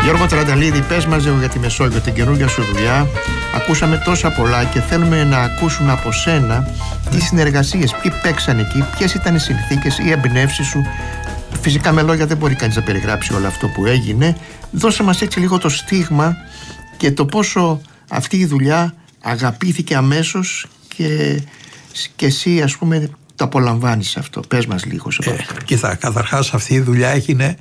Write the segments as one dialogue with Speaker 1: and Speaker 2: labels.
Speaker 1: Γιώργο Τρανταλίδη, πες μας λίγο για τη Μεσόγειο, την καινούργια σου δουλειά. Ακούσαμε τόσα πολλά και θέλουμε να ακούσουμε από σένα τι συνεργασίες, ποιοι παίξαν εκεί, ποιες ήταν οι συνθήκες, οι εμπνεύσεις σου. Φυσικά με λόγια δεν μπορεί κανείς να περιγράψει όλο αυτό που έγινε. Δώσε μας έτσι λίγο το στίγμα και το πόσο αυτή η δουλειά αγαπήθηκε αμέσως και εσύ, ας πούμε, το απολαμβάνεις αυτό. Πες μας λίγο σε παρακαλώ.
Speaker 2: Κοίτα, καταρχάς αυτή η δουλειά έγινε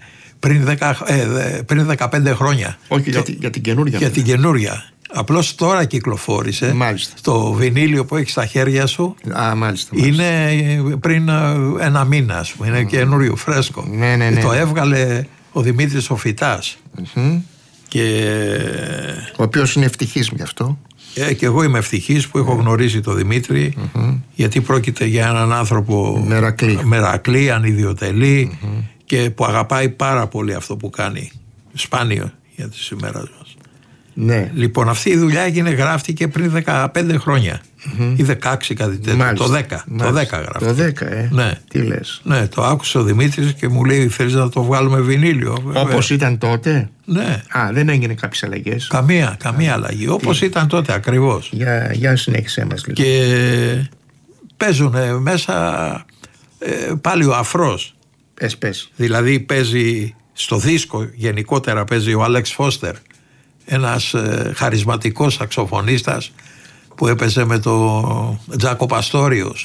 Speaker 2: πριν 15 χρόνια.
Speaker 1: Όχι, για την καινούργια.
Speaker 2: Για την καινούργια. Απλώς τώρα κυκλοφόρησε.
Speaker 1: Μάλιστα.
Speaker 2: Το βινίλιο που έχει στα χέρια σου.
Speaker 1: Μάλιστα.
Speaker 2: Είναι πριν ένα μήνα, ας πούμε. Είναι καινούριο, φρέσκο.
Speaker 1: Ναι.
Speaker 2: Το έβγαλε ο Δημήτρης ο Φυτάς. Και...
Speaker 1: ο οποίος είναι ευτυχής γι' αυτό.
Speaker 2: Και εγώ είμαι ευτυχής που έχω γνωρίσει τον Δημήτρη, γιατί πρόκειται για έναν άνθρωπο μερακλή, ανιδιοτελή, και που αγαπάει πάρα πολύ αυτό που κάνει. Σπάνιο για τις ημέρες μας.
Speaker 1: Ναι.
Speaker 2: Λοιπόν, αυτή η δουλειά γράφτηκε πριν 15 χρόνια ή 16, κάτι τέτοιο. Το 10 γράφτηκε.
Speaker 1: Το 10,
Speaker 2: ναι.
Speaker 1: Τι λες.
Speaker 2: Ναι, το άκουσε ο Δημήτρης και μου λέει: θέλεις να το βγάλουμε βινίλιο?
Speaker 1: Όπως ήταν τότε.
Speaker 2: Ναι.
Speaker 1: Δεν έγινε κάποιες αλλαγές.
Speaker 2: Καμία αλλαγή. Όπως ήταν τότε ακριβώς.
Speaker 1: Για συνέχισέ μας λίγο.
Speaker 2: Και παίζουν μέσα πάλι ο αφρός.
Speaker 1: Πες.
Speaker 2: Δηλαδή παίζει στο δίσκο, γενικότερα παίζει ο Άλεξ Φώστερ, ένας χαρισματικός σαξοφωνίστας που έπαιζε με το Τζάκο Παστόριος.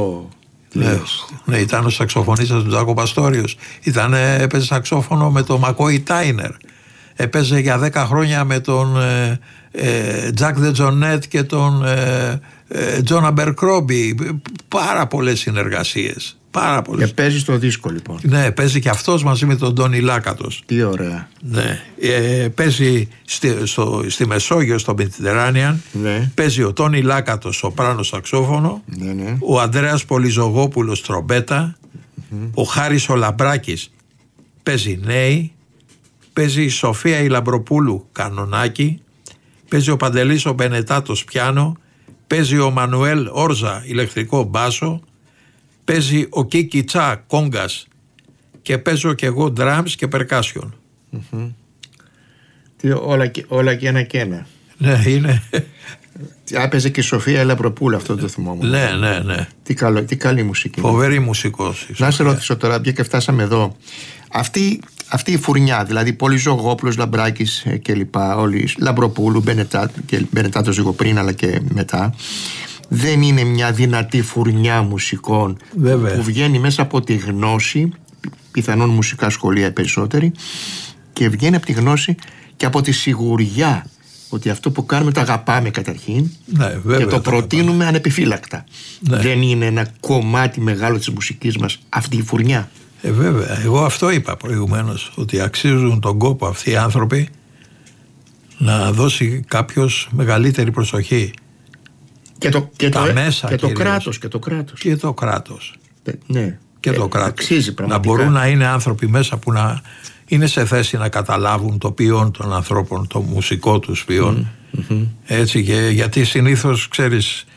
Speaker 2: Ναι, ήταν ο σαξοφωνίστας του Τζάκο Παστόριος. Έπαιζε σαξόφωνο με τον Μακόι Τάινερ. Έπαιζε για 10 χρόνια με τον Τζακ Ντετζονέτ και τον Τζον Αμπερκρόμπι. Πάρα πολλές συνεργασίες. Και
Speaker 1: παίζει στο δίσκο λοιπόν.
Speaker 2: Ναι, παίζει και αυτός μαζί με τον Τόνι Λάκατος.
Speaker 1: Τι ωραία.
Speaker 2: Ναι. Παίζει στη Μεσόγειο, στο Mediterranean.
Speaker 1: Ναι.
Speaker 2: Παίζει ο Τόνι Λάκατος σοπράνο σαξόφωνο.
Speaker 1: Ναι.
Speaker 2: Ο Ανδρέας Πολυζογόπουλος τρομπέτα. Ο Χάρης ο Λαμπράκης παίζει νέη. Παίζει η Σοφία η Λαμπροπούλου κανονάκι. Παίζει ο Παντελής ο Μπενετάτος πιάνο. Παίζει ο Μανουέλ Όρζα ηλεκτρικό μπάσο. Παίζει ο Κίκι Τσά κόγκας και παίζω και εγώ drums και percussion.
Speaker 1: Όλα και ένα.
Speaker 2: Ναι, είναι.
Speaker 1: Παίζει και η Σοφία Λαμπροπούλου, αυτό το θυμόμουν.
Speaker 2: Ναι.
Speaker 1: Τι καλή μουσική.
Speaker 2: Φοβερή μουσικός.
Speaker 1: Να σε ρωτήσω τώρα, μια και φτάσαμε εδώ. Αυτή η φουρνιά, δηλαδή Πολυζογόπουλος, Λαμπράκης και λοιπά, όλοι, Λαμπροπούλου, Μπενετάτος λίγο πριν αλλά και μετά, δεν είναι μια δυνατή φουρνιά μουσικών?
Speaker 2: Βέβαια.
Speaker 1: Που βγαίνει μέσα από τη γνώση, πιθανόν μουσικά σχολεία περισσότεροι, και βγαίνει από τη γνώση και από τη σιγουριά ότι αυτό που κάνουμε το αγαπάμε καταρχήν,
Speaker 2: ναι, βέβαια,
Speaker 1: και το προτείνουμε ανεπιφύλακτα.
Speaker 2: Ναι.
Speaker 1: Δεν είναι ένα κομμάτι μεγάλο της μουσικής μας αυτή η φουρνιά?
Speaker 2: Βέβαια, εγώ αυτό είπα προηγουμένως, ότι αξίζουν τον κόπο αυτοί οι άνθρωποι να δώσει κάποιος μεγαλύτερη προσοχή.
Speaker 1: Και το κράτος. Ναι.
Speaker 2: Και το κράτος.
Speaker 1: Αξίζει πραγματικά.
Speaker 2: Να μπορούν να είναι άνθρωποι μέσα που να είναι σε θέση να καταλάβουν το ποιόν των ανθρώπων, το μουσικό τους ποιόν. Έτσι, και γιατί συνήθως, ξέρεις,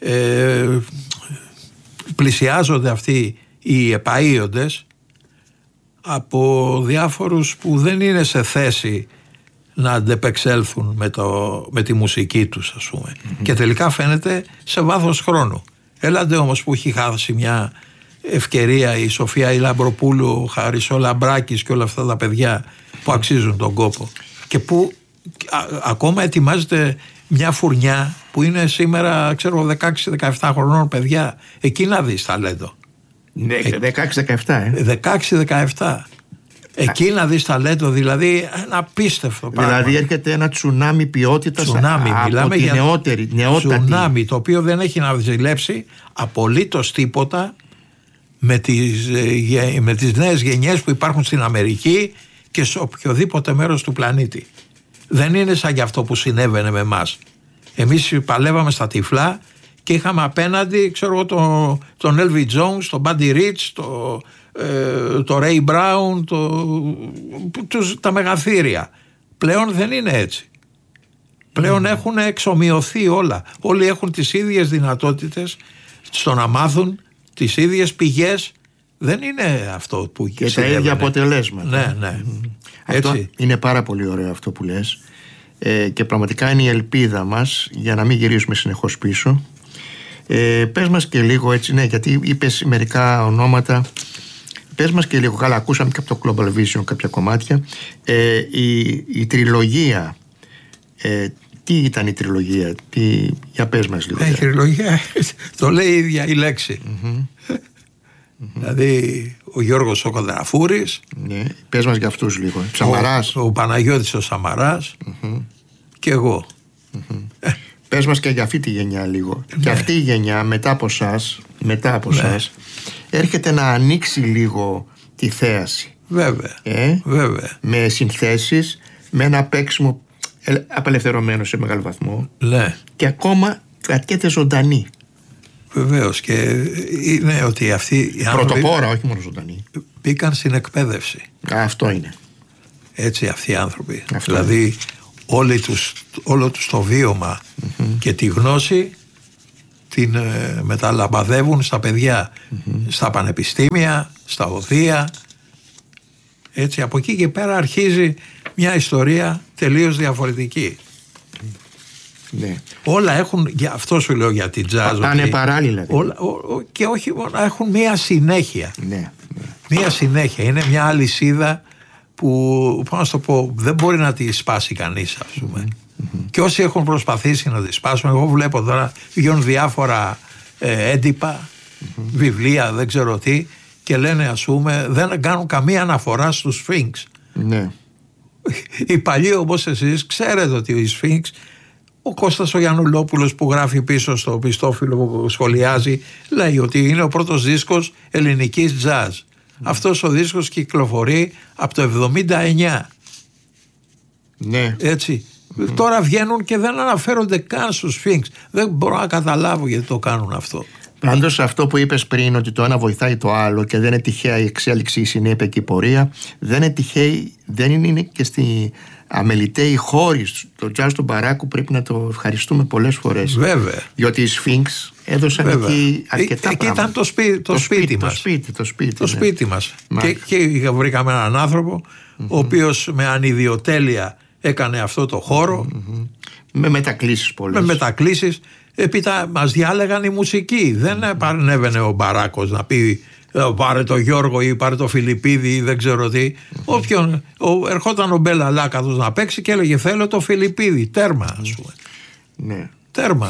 Speaker 2: πλησιάζονται αυτοί οι επαΐοντες από διάφορους που δεν είναι σε θέση να αντεπεξέλθουν με τη μουσική τους, ας πούμε. Και τελικά φαίνεται σε βάθος χρόνου. Έλατε όμως που έχει χάσει μια ευκαιρία η Σοφία η Λαμπροπούλου, ο Χάρης ο Λαμπράκης και όλα αυτά τα παιδιά που αξίζουν τον κόπο, και που ακόμα ετοιμάζεται μια φουρνιά που είναι σήμερα, ξέρω, 16-17 χρονών παιδιά. Εκεί να δεις ταλέντο.
Speaker 1: Ναι, 16-17
Speaker 2: 16-17. Εκεί να δεις ταλέντο, δηλαδή ένα απίστευτο πράγμα.
Speaker 1: Δηλαδή έρχεται ένα τσουνάμι ποιότητας από τη νεότερη.
Speaker 2: Τσουνάμι το οποίο δεν έχει να ζηλέψει απολύτως τίποτα με τις νέες γενιές που υπάρχουν στην Αμερική και σε οποιοδήποτε μέρος του πλανήτη. Δεν είναι σαν για αυτό που συνέβαινε με εμάς. Εμείς παλεύαμε στα τυφλά και είχαμε απέναντι, ξέρω, τον Elvis Jones, τον Buddy Rich, το Ray Brown, τα μεγαθύρια. Πλέον δεν είναι έτσι. Πλέον έχουν εξομοιωθεί όλα. Όλοι έχουν τις ίδιες δυνατότητες στο να μάθουν, τις ίδιες πηγές. Δεν είναι αυτό που
Speaker 1: και τα ίδια αποτελέσματα.
Speaker 2: Ναι. Έτσι.
Speaker 1: Είναι πάρα πολύ ωραίο αυτό που λες, και πραγματικά είναι η ελπίδα μας για να μην γυρίσουμε συνεχώς πίσω. Πες μας και λίγο έτσι, ναι, γιατί είπες μερικά ονόματα. Πες μας και λίγο, καλά, ακούσαμε και από το Global Vision κάποια κομμάτια. Η τριλογία, τι ήταν η τριλογία, για πες μας λίγο.
Speaker 2: Η τριλογία, το λέει η ίδια η λέξη. Δηλαδή ο Γιώργος ο Κοντραφούρης,
Speaker 1: ναι, πες μας για αυτούς λίγο. Σαμαράς.
Speaker 2: Ο Παναγιώτης ο Σαμαράς και εγώ.
Speaker 1: Πες μας και για αυτή τη γενιά λίγο. Ναι. Και αυτή η γενιά μετά από εσάς έρχεται να ανοίξει λίγο τη θέαση.
Speaker 2: Βέβαια. Βέβαια.
Speaker 1: Με συνθέσεις, με ένα παίξιμο απελευθερωμένο σε μεγάλο βαθμό.
Speaker 2: Ναι.
Speaker 1: Και ακόμα κρατιέται ζωντανή.
Speaker 2: Βεβαίως, και είναι ότι αυτοί οι άνθρωποι
Speaker 1: πρωτοπόρα, όχι μόνο ζωντανή,
Speaker 2: μπήκαν στην εκπαίδευση.
Speaker 1: Αυτό είναι.
Speaker 2: Έτσι αυτοί οι άνθρωποι. Δηλαδή όλο τους το βίωμα και τη γνώση την μεταλαμπαδεύουν στα παιδιά, στα πανεπιστήμια, στα οδεία. Έτσι από εκεί και πέρα αρχίζει μια ιστορία τελείως διαφορετική.
Speaker 1: Ναι.
Speaker 2: Όλα έχουν, γι' αυτό σου λέω για την jazz,
Speaker 1: πάνε παράλληλα.
Speaker 2: Και όχι μόνο, έχουν μια συνέχεια.
Speaker 1: Ναι.
Speaker 2: Μια συνέχεια. Είναι μια αλυσίδα που, πώς να το πω, δεν μπορεί να τη σπάσει κανείς, ας πούμε. Και όσοι έχουν προσπαθήσει να τη σπάσουν, εγώ βλέπω τώρα βγαίνουν διάφορα έντυπα, βιβλία, δεν ξέρω τι, και λένε, ας πούμε, δεν κάνουν καμία αναφορά στους Sphinx.
Speaker 1: Ναι.
Speaker 2: Οι παλιοί όπως εσείς ξέρετε ότι ο Sphinx, ο Κώστας ο Γιαννουλόπουλος που γράφει πίσω στο πιστόφυλλο που σχολιάζει, λέει ότι είναι ο πρώτος δίσκος ελληνικής jazz. Αυτός ο δίσκος κυκλοφορεί από το 79.
Speaker 1: Ναι.
Speaker 2: Έτσι. Τώρα βγαίνουν και δεν αναφέρονται καν στους Sphinx. Δεν μπορώ να καταλάβω γιατί το κάνουν αυτό.
Speaker 1: Πάντως αυτό που είπες πριν, ότι το ένα βοηθάει το άλλο και δεν είναι τυχαία η εξέλιξη, η συνέπεια και η πορεία, δεν είναι τυχαία, δεν είναι και στη αμεληταίοι χώροι. Το jazz του Μπαράκου πρέπει να το ευχαριστούμε πολλές φορές.
Speaker 2: Βέβαια.
Speaker 1: Διότι οι Sphinx έδωσαν εκεί αρκετά
Speaker 2: εκεί
Speaker 1: πράγματα.
Speaker 2: Ήταν το σπίτι μας. Το σπίτι μας. Και βρήκαμε έναν άνθρωπο ο οποίος με ανιδιοτέλεια έκανε αυτό το χώρο.
Speaker 1: Με μετακλήσεις πολλές.
Speaker 2: Με μετακλήσεις. Έπειτα μας διάλεγαν η μουσική. Δεν επανέβαινε ο Μπαράκος να πει πάρε το Γιώργο ή πάρε το Φιλιππίδη ή δεν ξέρω τι. Ερχόταν ο Μπέλα Λάκαθος να παίξει και έλεγε θέλω το Φιλιππίδη. Τέρμα, ας πούμε.
Speaker 1: Ναι.
Speaker 2: Τέρμα.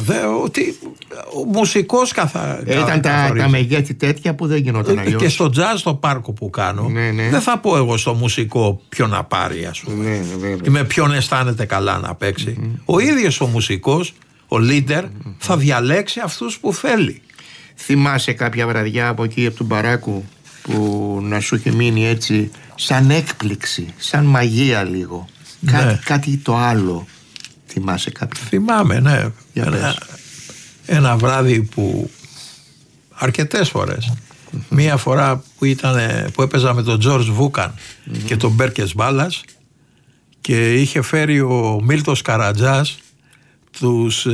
Speaker 2: Ο μουσικός
Speaker 1: ήταν τα μεγέθη τέτοια που δεν γινόταν αλλιώς.
Speaker 2: Και στο jazz στο πάρκο που κάνω, δεν θα πω εγώ στο μουσικό ποιο να πάρει, ας πούμε. Ή με ποιον αισθάνεται καλά να παίξει. Ο ίδιος ο μουσικός, ο leader, θα διαλέξει αυτούς που θέλει.
Speaker 1: Θυμάσαι κάποια βραδιά από εκεί από του Μπαράκου που να σου έχει μείνει έτσι σαν έκπληξη, σαν μαγεία λίγο? Κάτι το άλλο. Θυμάσαι κάποιο?
Speaker 2: Θυμάμαι, ναι. Ένα βράδυ που αρκετές φορές. Μία φορά που έπαιζα με τον Τζορτζ Βούκαν και τον Μπέρκες Μπάλας και είχε φέρει ο Μίλτος Καρατζάς τους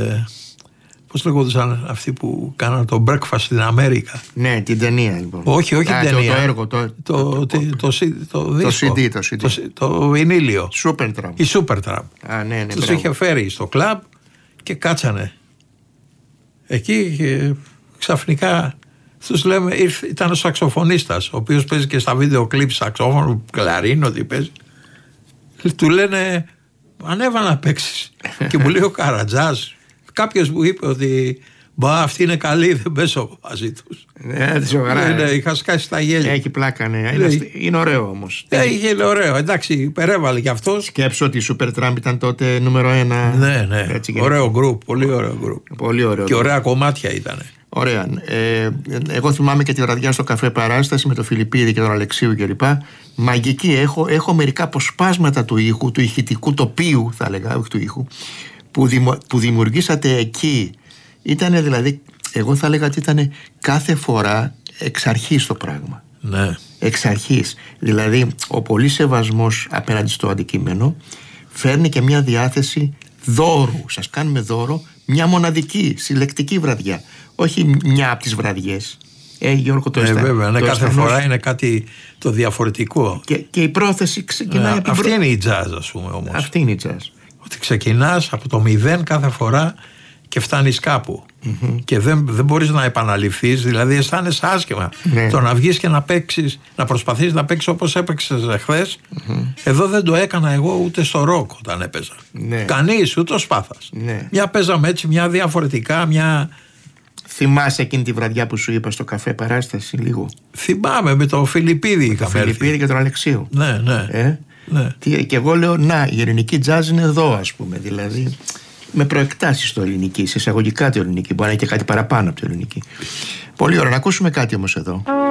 Speaker 2: πώς λέγονταν αυτοί που κάναν το breakfast στην Αμέρικα.
Speaker 1: Ναι, την ταινία λοιπόν.
Speaker 2: Όχι την ταινία.
Speaker 1: Το έργο,
Speaker 2: το CD. Το βινίλιο.
Speaker 1: Supertramp.
Speaker 2: Η Supertramp.
Speaker 1: Ναι,
Speaker 2: τους είχε φέρει στο κλαμπ και κάτσανε εκεί και ξαφνικά τους λέμε, ήταν ο σαξοφωνίστας ο οποίος παίζει και στα βίντεο κλιπ σαξόφωνο, κλαρίνο, τι παίζει. Του λένε ανέβα να παίξεις. Και μου λέει ο Καρατζάς, κάποιος μου είπε ότι αυτή είναι καλή, δεν παίζω μαζί τους. Ναι, είχα σκάσει τα γέλια.
Speaker 1: Έχει πλάκα, ναι. Είναι ωραίο όμως.
Speaker 2: Είναι ωραίο, εντάξει, υπερέβαλε κι αυτός.
Speaker 1: Σκέψω ότι η Supertramp ήταν τότε νούμερο 1.
Speaker 2: Ναι. Ωραίο γκρουπ, πολύ ωραίο γκρουπ.
Speaker 1: Πολύ ωραίο.
Speaker 2: Και ωραία κομμάτια ήταν.
Speaker 1: Ωραία. Εγώ θυμάμαι και τη βραδιά στο καφέ Παράσταση με τον Φιλιππίδη και τον Αλεξίου κλπ. Μαγική. Έχω μερικά αποσπάσματα του ήχου, του ηχητικού τοπίου, θα έλεγα, όχι του ήχου, που δημιουργήσατε εκεί. Ήτανε δηλαδή, εγώ θα έλεγα ότι ήταν κάθε φορά εξ αρχής το πράγμα.
Speaker 2: Ναι.
Speaker 1: Εξ αρχής. Δηλαδή, ο πολύ σεβασμός απέναντι στο αντικείμενο φέρνει και μια διάθεση δώρου. Σας κάνουμε δώρο μια μοναδική, συλλεκτική βραδιά. Όχι μια από τις βραδιές. Γιώργο, το
Speaker 2: βέβαια, κάθε φορά είναι κάτι το διαφορετικό.
Speaker 1: Και η πρόθεση ξεκινάει από
Speaker 2: αυτή είναι η jazz, ας πούμε, όμως.
Speaker 1: Αυτή είναι η jazz.
Speaker 2: Ότι ξεκινάς από το 0 κάθε φορά και φτάνεις κάπου. Και δεν μπορείς να επαναληφθείς, δηλαδή αισθάνεσαι άσχημα. Το να βγεις και να παίξεις, να προσπαθείς να παίξεις όπως έπαιξες χθες. Εδώ δεν το έκανα εγώ ούτε στο ροκ όταν έπαιζα. Κανείς, ούτε ο Σπάθας. Μια παίζαμε έτσι, μια διαφορετικά, μια...
Speaker 1: Θυμάσαι εκείνη τη βραδιά που σου είπα στο καφέ παράσταση λίγο?
Speaker 2: Θυμάμαι, με τον Φιλιππίδη.
Speaker 1: Τον Φιλιππίδη και τον Αλεξίου.
Speaker 2: Ναι.
Speaker 1: Και εγώ λέω, να, η ελληνική jazz είναι εδώ, ας πούμε. Δηλαδή, με προεκτάσεις στο ελληνική, σε εισαγωγικά το ελληνική. Μπορεί να είναι και κάτι παραπάνω από το ελληνική. Πολύ ωραία, να ακούσουμε κάτι όμως εδώ.